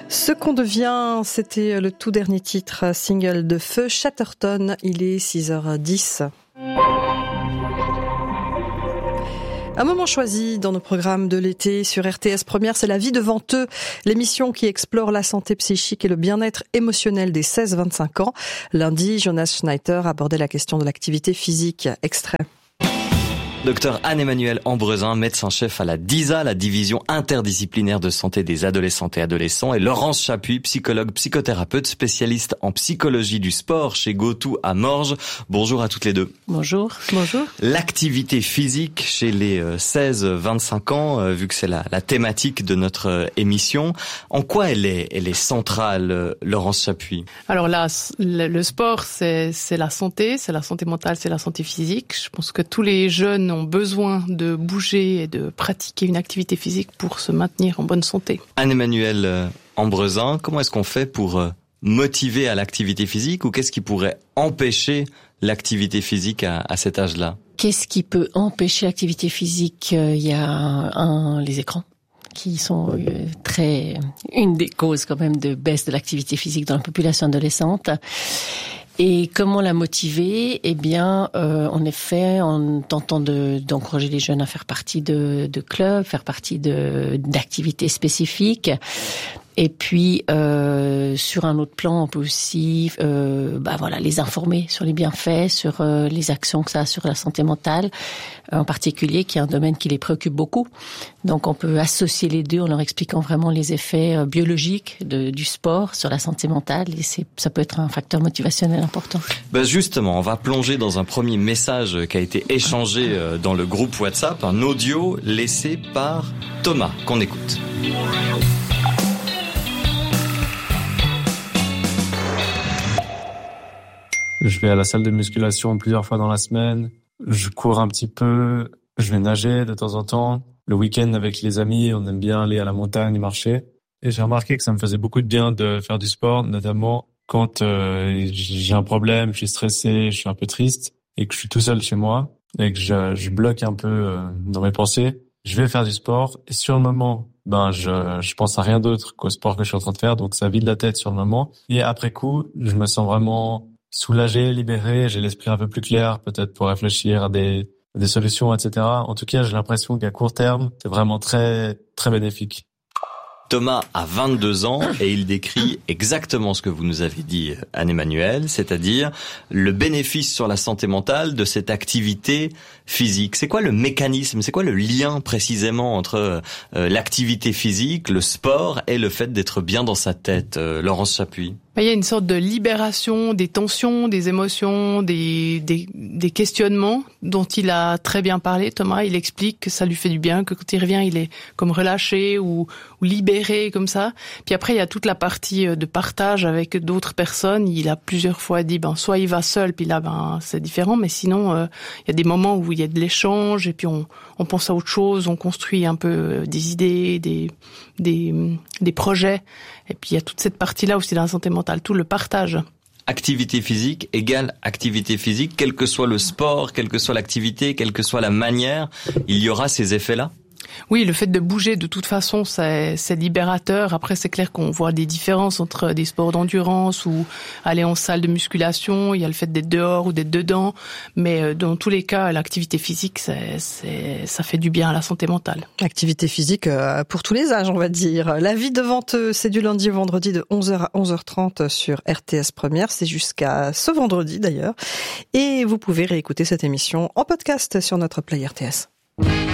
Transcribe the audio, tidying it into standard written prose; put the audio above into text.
Ce qu'on devient, c'était le tout dernier titre single de Feu Chatterton. Il est 6h10. Un moment choisi dans nos programmes de l'été sur RTS Première, c'est La vie devant eux, l'émission qui explore la santé psychique et le bien-être émotionnel des 16-25 ans. Lundi, Jonas Schneider abordait la question de l'activité physique. Extrait. Docteur Anne-Emmanuelle Ambrezin, médecin-chef à la DISA, la division interdisciplinaire de santé des adolescentes et adolescents, et Laurence Chapuis, psychologue, psychothérapeute, spécialiste en psychologie du sport chez GoTo à Morges. Bonjour à toutes les deux. Bonjour. Bonjour. L'activité physique chez les 16-25 ans, vu que c'est la thématique de notre émission, en quoi elle est centrale, Laurence Chapuis? Alors là, le sport, c'est la santé mentale, c'est la santé physique. Je pense que tous les jeunes ont besoin de bouger et de pratiquer une activité physique pour se maintenir en bonne santé. Anne-Emmanuelle Ambrezin, comment est-ce qu'on fait pour motiver à l'activité physique, ou qu'est-ce qui pourrait empêcher l'activité physique à cet âge-là? Qu'est-ce qui peut empêcher l'activité physique? Il y a les écrans, qui sont une des causes quand même de baisse de l'activité physique dans la population adolescente. Et comment la motiver? Eh bien, en effet, en tentant d'encourager les jeunes à faire partie de clubs, faire partie d'activités spécifiques. Et puis, sur un autre plan, on peut aussi, les informer sur les bienfaits, sur les actions que ça a sur la santé mentale, en particulier, qui est un domaine qui les préoccupe beaucoup. Donc, on peut associer les deux en leur expliquant vraiment les effets biologiques du sport sur la santé mentale, et ça peut être un facteur motivationnel important. Justement, on va plonger dans un premier message qui a été échangé dans le groupe WhatsApp, un audio laissé par Thomas, qu'on écoute. Je vais à la salle de musculation plusieurs fois dans la semaine. Je cours un petit peu. Je vais nager de temps en temps. Le week-end avec les amis, on aime bien aller à la montagne, marcher. Et j'ai remarqué que ça me faisait beaucoup de bien de faire du sport, notamment quand j'ai un problème, je suis stressé, je suis un peu triste et que je suis tout seul chez moi et que je bloque un peu dans mes pensées. Je vais faire du sport et sur le moment, je pense à rien d'autre qu'au sport que je suis en train de faire, donc ça vide la tête sur le moment. Et après coup, je me sens vraiment soulagé, libéré, j'ai l'esprit un peu plus clair, peut-être pour réfléchir à des solutions, etc. En tout cas, j'ai l'impression qu'à court terme, c'est vraiment très, très bénéfique. Thomas a 22 ans et il décrit exactement ce que vous nous avez dit, Anne-Emmanuelle, c'est-à-dire le bénéfice sur la santé mentale de cette activité physique. C'est quoi le mécanisme, c'est quoi le lien précisément entre l'activité physique, le sport et le fait d'être bien dans sa tête, Laurence Chapuis? Il y a une sorte de libération des tensions, des émotions, des questionnements dont il a très bien parlé. Thomas, il explique que ça lui fait du bien, que quand il revient, il est comme relâché ou libéré comme ça. Puis après, il y a toute la partie de partage avec d'autres personnes. Il a plusieurs fois dit, soit il va seul, puis là, c'est différent. Mais sinon, il y a des moments où il y a de l'échange et puis on pense à autre chose, on construit un peu des idées, des projets. Et puis il y a toute cette partie-là aussi dans la santé mentale, tout le partage. Activité physique égale activité physique, quel que soit le sport, quelle que soit l'activité, quelle que soit la manière, il y aura ces effets-là? Oui, le fait de bouger, de toute façon, c'est libérateur. Après, c'est clair qu'on voit des différences entre des sports d'endurance ou aller en salle de musculation. Il y a le fait d'être dehors ou d'être dedans. Mais dans tous les cas, l'activité physique, ça fait du bien à la santé mentale. Activité physique pour tous les âges, on va dire. La vie devant eux, c'est du lundi au vendredi de 11h à 11h30 sur RTS Première. C'est jusqu'à ce vendredi d'ailleurs. Et vous pouvez réécouter cette émission en podcast sur notre Play RTS.